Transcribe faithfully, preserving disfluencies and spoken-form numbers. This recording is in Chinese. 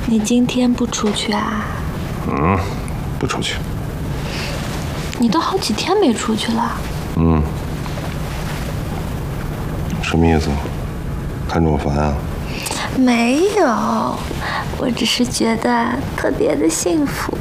你今天不出去啊？ 嗯，不出去。 你都好几天没出去了。 嗯。什么意思？看着我烦啊？ 没有，我只是觉得特别的幸福。